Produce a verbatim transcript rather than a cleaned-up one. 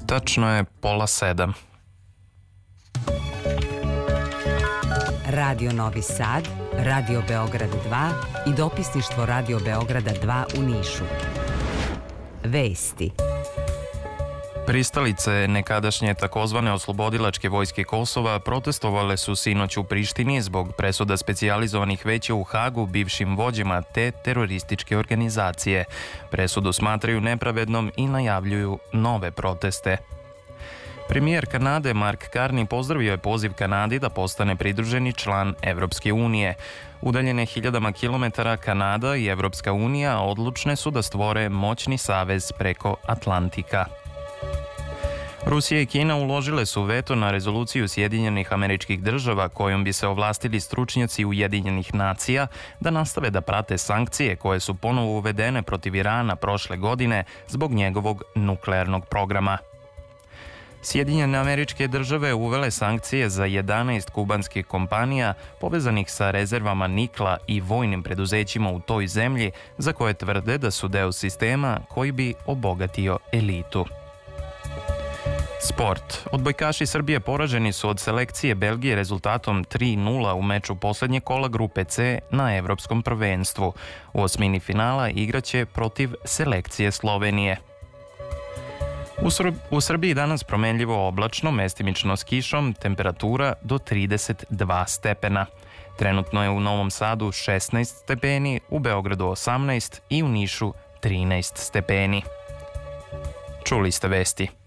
Tačno je pola sedam. Radio Novi Sad, Radio Beograd dva i dopisništvo Radio Beograda dva u Nišu. Vesti. Pristalice nekadašnje takozvane oslobodilačke vojske Kosova protestovale su sinoć u Prištini zbog presuda specijalizovanih veća u Hagu bivšim vođama te terorističke organizacije. Presudu smatraju nepravednom i najavljuju nove proteste. Premijer Kanade Mark Carney pozdravio je poziv Kanadi da postane pridruženi član Evropske unije. Udaljene hiljadama kilometara Kanada i Evropska unija odlučne su da stvore moćni savez preko Atlantika. Rusija i Kina uložile su veto na rezoluciju Sjedinjenih Američkih Država kojom bi se ovlastili stručnjaci Ujedinjenih nacija da nastave da prate sankcije koje su ponovo uvedene protiv Irana prošle godine zbog njegovog nuklearnog programa. Sjedinjene Američke Države uvele sankcije za jedanaest kubanskih kompanija povezanih sa rezervama nikla i vojnim preduzećima u toj zemlji za koje tvrde da su deo sistema koji bi obogatio elitu. Sport. Odbojkaši Srbije poraženi su od selekcije Belgije rezultatom tri nula u meču poslednje kola grupe C na Evropskom prvenstvu. U osmini finala igraće protiv selekcije Slovenije. U, Sr- u Srbiji danas promenljivo oblačno, mestimično s kišom, temperatura do trideset dva stepena. Trenutno je u Novom Sadu šesnaest stepeni, u Beogradu osamnaest i u Nišu trinaest stepeni. Čuli ste vesti.